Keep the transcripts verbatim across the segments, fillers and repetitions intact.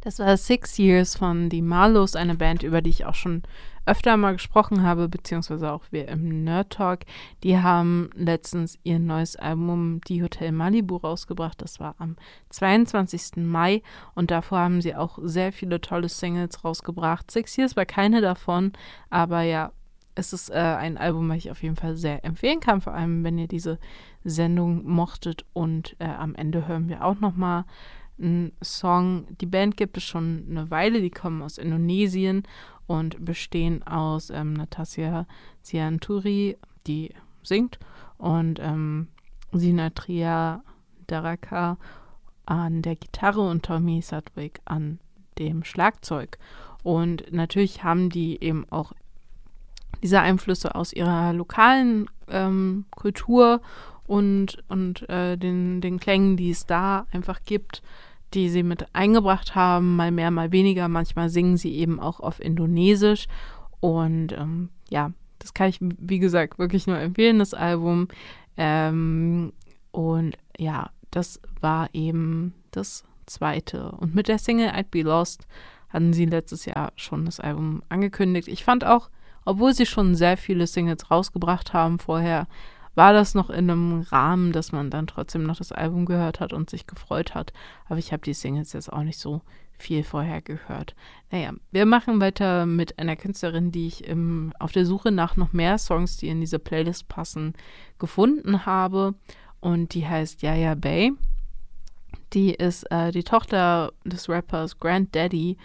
Das war Six Years von The Marlows, eine Band, über die ich auch schon öfter mal gesprochen habe, beziehungsweise auch wir im Nerd Talk. Die haben letztens ihr neues Album Die Hotel Malibu rausgebracht. Das war am zweiundzwanzigsten Mai und davor haben sie auch sehr viele tolle Singles rausgebracht. Six Years war keine davon, aber ja, es ist äh, ein Album, was ich auf jeden Fall sehr empfehlen kann, vor allem wenn ihr diese Sendung mochtet. Und äh, am Ende hören wir auch nochmal ein Song. Die Band gibt es schon eine Weile, die kommen aus Indonesien und bestehen aus ähm, Natasha Sianturi, die singt, und ähm, Sinatria Daraka an der Gitarre und Tommy Sadwick an dem Schlagzeug. Und natürlich haben die eben auch diese Einflüsse aus ihrer lokalen ähm, Kultur und, und äh, den, den Klängen, die es da einfach gibt, die sie mit eingebracht haben, mal mehr, mal weniger. Manchmal singen sie eben auch auf Indonesisch. Und ähm, ja, das kann ich, wie gesagt, wirklich nur empfehlen, das Album. Ähm, und ja, das war eben das zweite. Und mit der Single I'd Be Lost hatten sie letztes Jahr schon das Album angekündigt. Ich fand auch, obwohl sie schon sehr viele Singles rausgebracht haben vorher, war das noch in einem Rahmen, dass man dann trotzdem noch das Album gehört hat und sich gefreut hat. Aber ich habe die Singles jetzt auch nicht so viel vorher gehört. Naja, wir machen weiter mit einer Künstlerin, die ich im, auf der Suche nach noch mehr Songs, die in diese Playlist passen, gefunden habe. Und die heißt Yaya Bay. Die ist äh, die Tochter des Rappers Grand Daddy,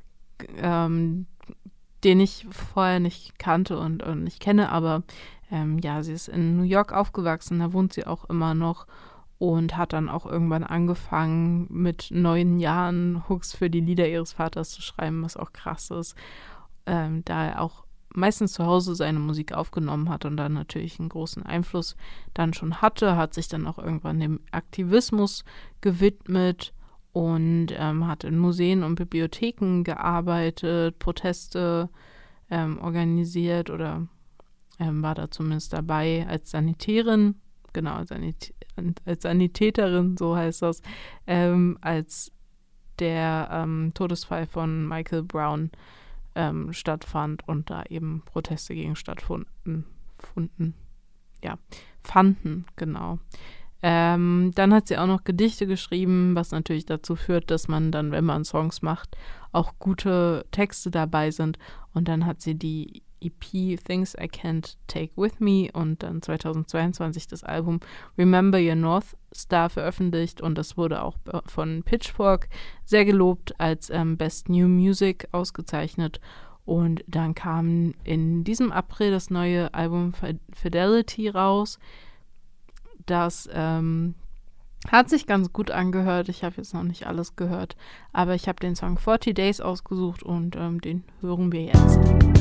ähm, den ich vorher nicht kannte und, und nicht kenne, aber ähm, ja, sie ist in New York aufgewachsen, da wohnt sie auch immer noch und hat dann auch irgendwann angefangen, mit neun Jahren Hooks für die Lieder ihres Vaters zu schreiben, was auch krass ist, ähm, da er auch meistens zu Hause seine Musik aufgenommen hat und dann natürlich einen großen Einfluss dann schon hatte, hat sich dann auch irgendwann dem Aktivismus gewidmet und ähm, hat in Museen und Bibliotheken gearbeitet, Proteste ähm, organisiert oder ähm, war da zumindest dabei als Sanitärin, genau, Sanit- als Sanitäterin, so heißt das, ähm, als der ähm, Todesfall von Michael Brown ähm, stattfand und da eben Proteste gegen stattfanden, funden, ja, fanden, genau. Ähm, dann hat sie auch noch Gedichte geschrieben, was natürlich dazu führt, dass man dann, wenn man Songs macht, auch gute Texte dabei sind. Und dann hat sie die E P Things I Can't Take With Me und dann zweitausendzweiundzwanzig das Album Remember Your North Star veröffentlicht und das wurde auch von Pitchfork sehr gelobt, als ähm, Best New Music ausgezeichnet. Und dann kam in diesem April das neue Album Fidelity raus. Das ähm, hat sich ganz gut angehört. Ich habe jetzt noch nicht alles gehört, aber ich habe den Song forty Days ausgesucht und ähm, den hören wir jetzt.